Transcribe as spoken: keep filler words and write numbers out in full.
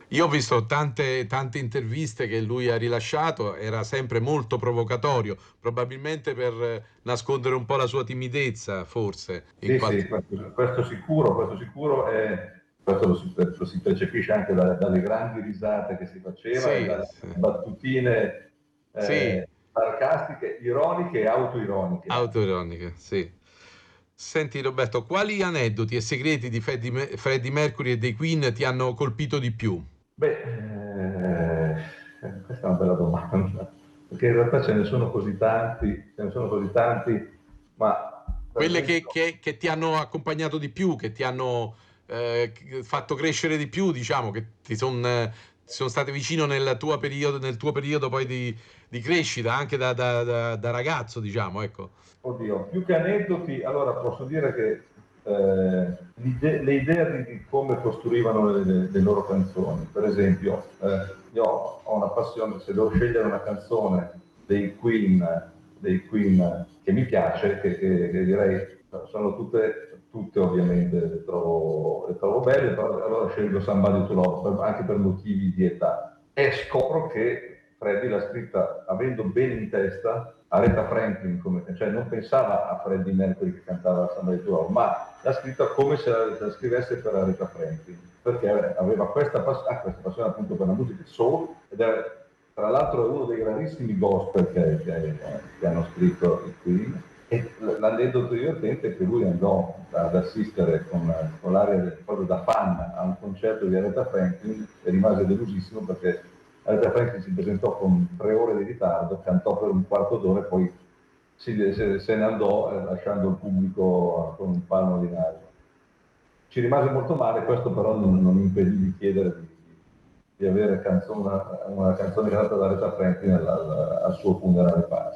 Io ho visto tante, tante interviste che lui ha rilasciato, era sempre molto provocatorio, probabilmente per eh, nascondere un po' la sua timidezza, forse, in Sì, sì, qualche... questo, questo sicuro, questo sicuro è, questo lo si, lo si percepisce anche da- dalle grandi risate che si faceva e Sì, dalle sì, battutine sì, eh, sarcastiche, ironiche e autoironiche anche. autoironica, sì. Senti Roberto, quali aneddoti e segreti di Freddie, Me- Freddie Mercury e dei Queen ti hanno colpito di più? Beh, eh, questa è una bella domanda, perché in realtà ce ne sono così tanti, ce ne sono così tanti, ma per Quelle che, esempio, che- che ti hanno accompagnato di più, che ti hanno eh, c- fatto crescere di più, diciamo, che ti son, sono state vicino nel tuo periodo, nel tuo periodo poi di, di crescita, anche da, da- da- da ragazzo, diciamo, ecco. oddio, più che aneddoti, allora posso dire che eh, l'ide- le idee di come costruivano le, le- le loro canzoni, per esempio, eh, io ho una passione, se devo scegliere una canzone dei Queen, dei Queen che mi piace, che, che- che direi sono tutte, tutte ovviamente le trovo, le trovo belle, però allora scelgo Somebody to Love, per- anche per motivi di età. E scopro che Freddie l'ha scritta avendo bene in testa Aretha Franklin, come, cioè non pensava a Freddie Mercury che cantava Somebody to Love, ma l'ha scritta come se la, se la scrivesse per Aretha Franklin, perché aveva questa, pass- ah, questa passione appunto per la musica soul, ed è tra l'altro è uno dei rarissimi gospel che, che, che hanno scritto i Queen. E l'aneddoto divertente è che lui andò ad assistere con, con l'aria proprio da fan a un concerto di Aretha Franklin e rimase delusissimo perché Aretha Franklin si presentò con tre ore di ritardo, cantò per un quarto d'ora e poi si, se, se ne andò eh, lasciando il pubblico con un palmo di naso. Ci rimase molto male, questo però non, non impedì di chiedere di, di avere canzone, una, una canzone cantata da Aretha Franklin al, al, al suo funerale